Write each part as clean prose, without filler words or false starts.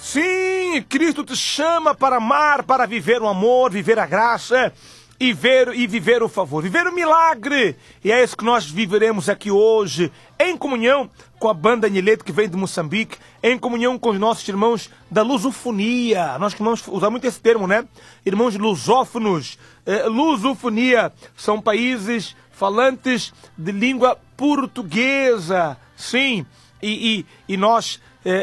Sim, Cristo te chama para amar, para viver o amor, viver a graça e viver o favor, viver o milagre. E é isso que nós viveremos aqui hoje, em comunhão com a banda Nhelete, que vem de Moçambique, em comunhão com os nossos irmãos da lusofonia. Nós vamos usar muito esse termo, né? Irmãos lusófonos. Lusofonia são países falantes de língua portuguesa. Sim, e nós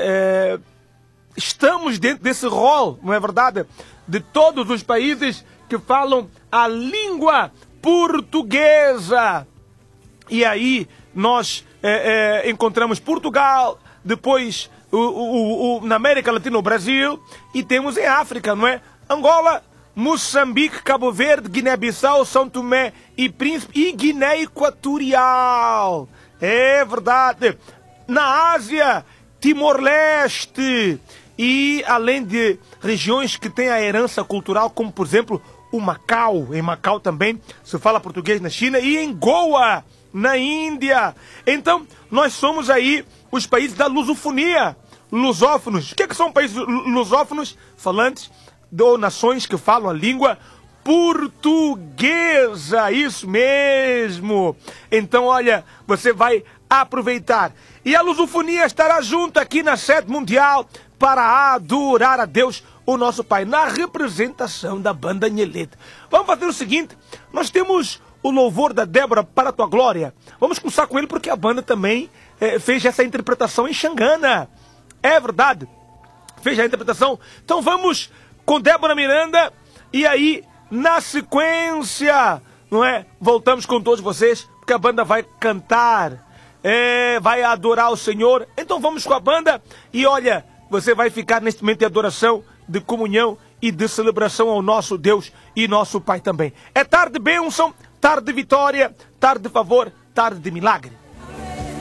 estamos dentro desse rol, não é verdade? De todos os países que falam a língua portuguesa. E aí nós encontramos Portugal, depois na América Latina o Brasil, e temos em África, não é? Angola, Moçambique, Cabo Verde, Guiné-Bissau, São Tomé e Príncipe e Guiné Equatorial. É verdade. Na Ásia, Timor-Leste. E além de regiões que têm a herança cultural, como por exemplo o Macau. Em Macau também se fala português, na China, e em Goa, na Índia. Então, nós somos aí os países da lusofonia, lusófonos. O que são países lusófonos? Falantes ou nações que falam a língua portuguesa. Isso mesmo. Então, olha, você vai aproveitar. E a lusofonia estará junto aqui na sede mundial para adorar a Deus, o nosso Pai, na representação da banda Nhelete. Vamos fazer o seguinte, nós temos o louvor da Débora para a tua glória. Vamos começar com ele porque a banda também fez essa interpretação em Xangana. É verdade, fez a interpretação. Então vamos com Débora Miranda e aí na sequência, não é? Voltamos com todos vocês porque a banda vai cantar, vai adorar o Senhor. Então vamos com a banda e olha, você vai ficar neste momento de adoração, de comunhão e de celebração ao nosso Deus e nosso Pai também. É tarde de bênção, tarde de vitória, tarde de favor, tarde de milagre.